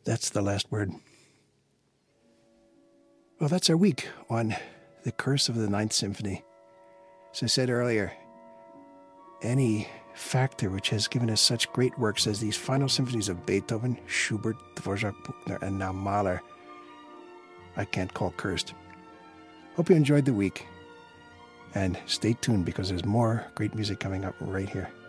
that's the last word. Well, that's our week on The Curse of the Ninth Symphony. As I said earlier, any factor which has given us such great works as these final symphonies of Beethoven, Schubert, Dvorak, Bruckner, and now Mahler, I can't call cursed. Hope you enjoyed the week, and stay tuned because there's more great music coming up right here.